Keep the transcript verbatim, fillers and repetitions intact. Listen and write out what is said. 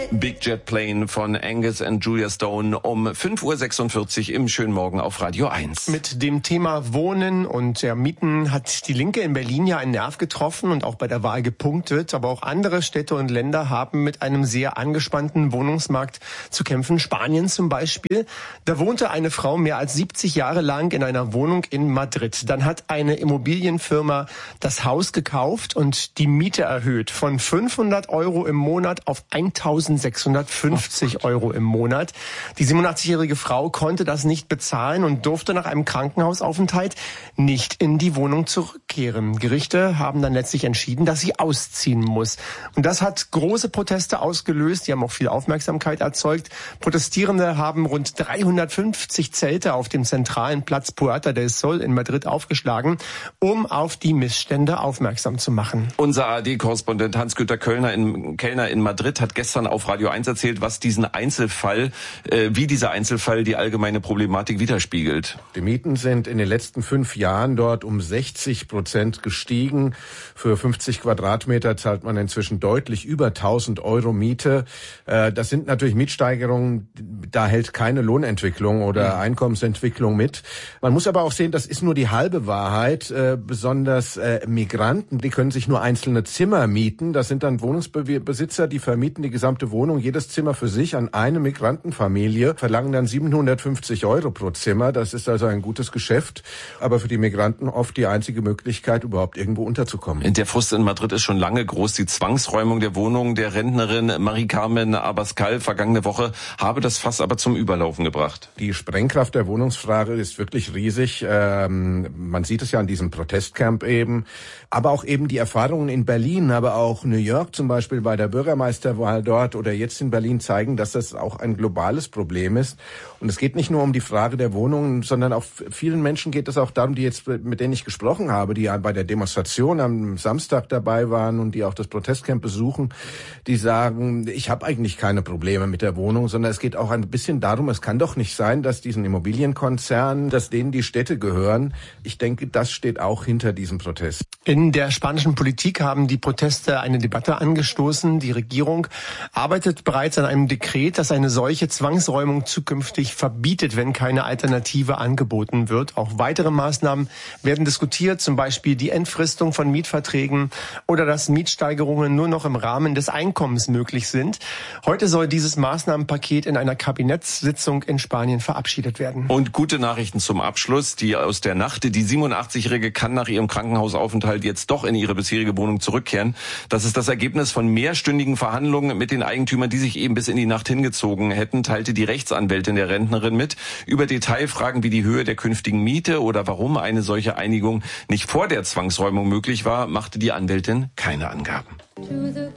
Big Jet Plane von Angus and Julia Stone um fünf Uhr sechsundvierzig im schönen Morgen auf Radio eins. Mit dem Thema Wohnen und ja, Mieten hat die Linke in Berlin ja einen Nerv getroffen und auch bei der Wahl gepunktet. Aber auch andere Städte und Länder haben mit einem sehr angespannten Wohnungsmarkt zu kämpfen. Spanien zum Beispiel. Da wohnte eine Frau mehr als siebzig Jahre lang in einer Wohnung in Madrid. Dann hat eine Immobilienfirma das Haus gekauft und die Miete erhöht von fünfhundert Euro im Monat auf eintausendsechshundertfünfzig Euro im Monat. Die siebenundachtzigjährige Frau konnte das nicht bezahlen und durfte nach einem Krankenhausaufenthalt nicht in die Wohnung zurückkehren. Gerichte haben dann letztlich entschieden, dass sie ausziehen muss. Und das hat große Proteste ausgelöst. Die haben auch viel Aufmerksamkeit erzeugt. Protestierende haben rund dreihundertfünfzig Zelte auf dem zentralen Platz Puerta del Sol in Madrid aufgeschlagen, um auf die Missstände aufmerksam zu machen. Unser A R D-Korrespondent Hans-Günter Kellner in, Kellner in Madrid hat gestern auf Radio eins erzählt, was diesen Einzelfall, äh, wie dieser Einzelfall die allgemeine Problematik widerspiegelt. Die Mieten sind in den letzten fünf Jahren dort um sechzig Prozent gestiegen. Für fünfzig Quadratmeter zahlt man inzwischen deutlich über tausend Euro Miete. Äh, das sind natürlich Mietsteigerungen, da hält keine Lohnentwicklung oder mhm. Einkommensentwicklung mit. Man muss aber auch sehen, das ist nur die halbe Wahrheit. Äh, besonders äh, Migranten, die können sich nur einzelne Zimmer mieten. Das sind dann Wohnungsbesitzer, die vermieten die gesamte Wohnung, jedes Zimmer für sich an eine Migrantenfamilie, verlangen dann siebenhundertfünfzig Euro pro Zimmer. Das ist also ein gutes Geschäft, aber für die Migranten oft die einzige Möglichkeit, überhaupt irgendwo unterzukommen. Der Frust in Madrid ist schon lange groß. Die Zwangsräumung der Wohnung der Rentnerin Mari-Carmen Abascal vergangene Woche habe das Fass aber zum Überlaufen gebracht. Die Sprengkraft der Wohnungsfrage ist wirklich riesig. Ähm, man sieht es ja an diesem Protestcamp eben, aber auch eben die Erfahrungen in Berlin, aber auch New York zum Beispiel bei der Bürgermeisterwahl dort oder jetzt in Berlin zeigen, dass das auch ein globales Problem ist. Und es geht nicht nur um die Frage der Wohnungen, sondern auch vielen Menschen geht es auch darum, die jetzt, mit denen ich gesprochen habe, die bei der Demonstration am Samstag dabei waren und die auch das Protestcamp besuchen, die sagen, ich habe eigentlich keine Probleme mit der Wohnung, sondern es geht auch ein bisschen darum, es kann doch nicht sein, dass diesen Immobilienkonzernen, dass denen die Städte gehören. Ich denke, das steht auch hinter diesem Protest. In der spanischen Politik haben die Proteste eine Debatte angestoßen. Die Regierung arbeitet bereits an einem Dekret, das eine solche Zwangsräumung zukünftig verbietet, wenn keine Alternative angeboten wird. Auch weitere Maßnahmen werden diskutiert, zum Beispiel die Entfristung von Mietverträgen oder dass Mietsteigerungen nur noch im Rahmen des Einkommens möglich sind. Heute soll dieses Maßnahmenpaket in einer Kabinettssitzung in Spanien verabschiedet werden. Und gute Nachrichten zum Abschluss, die aus der Nacht. Die siebenundachtzig-Jährige kann nach ihrem Krankenhausaufenthalt jetzt doch in ihre bisherige Wohnung zurückkehren. Das ist das Ergebnis von mehrstündigen Verhandlungen mit den Eigentümern, die sich eben bis in die Nacht hingezogen hätten, teilte die Rechtsanwältin der Rentnerin mit. Über Detailfragen wie die Höhe der künftigen Miete oder warum eine solche Einigung nicht vor der Zwangsräumung möglich war, machte die Anwältin keine Angaben.